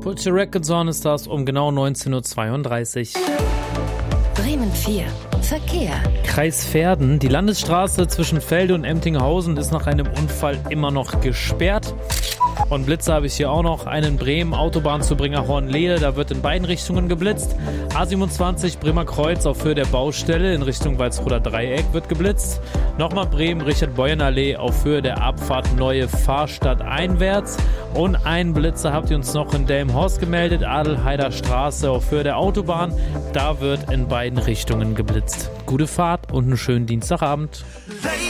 Put Your Records On ist das um genau 19.32 Uhr. Bremen 4. Verkehr. Kreis Verden. Die Landesstraße zwischen Felde und Emtinghausen ist nach einem Unfall immer noch gesperrt. Und Blitze habe ich hier auch noch. Einen Bremen, Autobahn zu Bringerhorn-Lehe, da wird in beiden Richtungen geblitzt. A27 Bremer Kreuz auf Höhe der Baustelle in Richtung Walsroder Dreieck wird geblitzt. Nochmal Bremen, Richard-Beuern-Allee auf Höhe der Abfahrt Neue Fahrstadt einwärts. Und einen Blitzer habt ihr uns noch in Delmenhorst gemeldet, Adelheider Straße auf Höhe der Autobahn. Da wird in beiden Richtungen geblitzt. Gute Fahrt und einen schönen Dienstagabend.